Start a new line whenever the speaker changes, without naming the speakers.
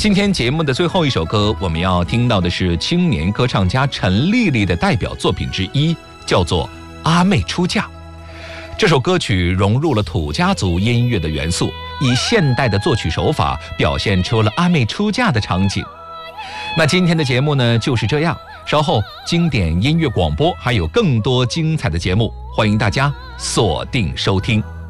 今天节目的最后一首歌，我们要听到的是青年歌唱家陈丽丽的代表作品之一，叫做《阿妹出嫁》。这首歌曲融入了土家族音乐的元素，以现代的作曲手法表现出了阿妹出嫁的场景。那今天的节目呢就是这样，稍后经典音乐广播还有更多精彩的节目，欢迎大家锁定收听。